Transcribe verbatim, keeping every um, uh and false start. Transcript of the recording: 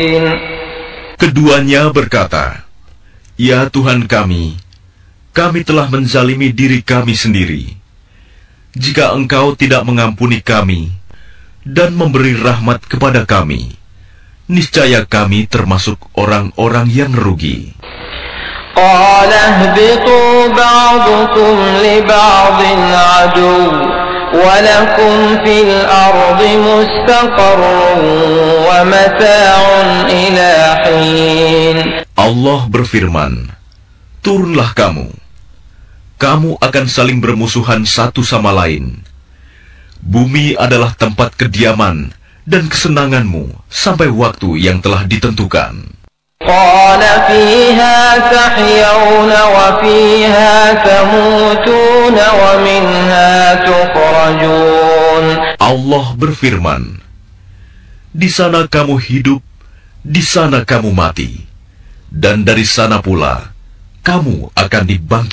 Keduanya berkata, "Ya Tuhan kami, kami telah menzalimi diri kami sendiri. Jika Engkau tidak mengampuni kami dan memberi rahmat kepada kami, niscaya kami termasuk orang-orang yang rugi." قال اهبطوا بعضكم لبعض عدو ولكم في الأرض مستقر ومتاع إلى حين. Allah berfirman, "Turunlah kamu. Kamu akan saling bermusuhan satu sama lain. Bumi adalah tempat kediaman dan kesenanganmu sampai waktu yang telah ditentukan." قال فيها تحيون وفيها تموتون ومنها تخرجون. Allah berfirman, "Di sana kamu hidup, di sana kamu mati, dan dari sana pula kamu akan dibangkitkan."